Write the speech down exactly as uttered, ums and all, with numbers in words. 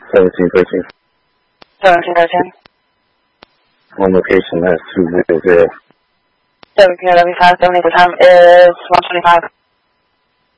seventeen thirteen. seventeen thirteen. One location, that's two zero zero. seventeen eleven five seventy, the time is one twenty-five.